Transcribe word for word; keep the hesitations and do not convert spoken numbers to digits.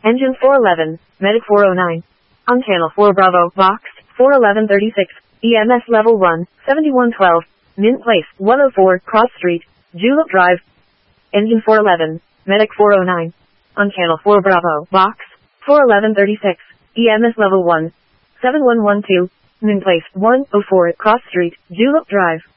Engine four eleven, Medic four oh nine. On channel four Bravo, Box, four eleven thirty-six, E M S Level one, seventy-one twelve, Mint Place, one oh four, Cross Street, Julep Drive. Engine four eleven, Medic four oh nine. On channel four Bravo, Box, four eleven thirty-six, E M S Level one, seven one one two, Mint Place, one oh four, Cross Street, Julep Drive.